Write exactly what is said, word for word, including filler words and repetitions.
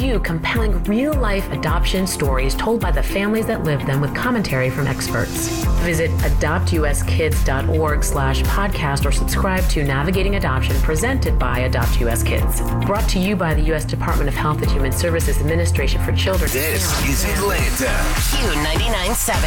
you compelling real-life adoption stories told by the families that live them with commentary from experts. Visit adopt u s kids dot org slash podcast or subscribe to Navigating Adoption presented by Adopt U S Kids. Brought to you by the U S Department of Health and Human Services Administration for Children. This is Atlanta. Q ninety-nine point seven.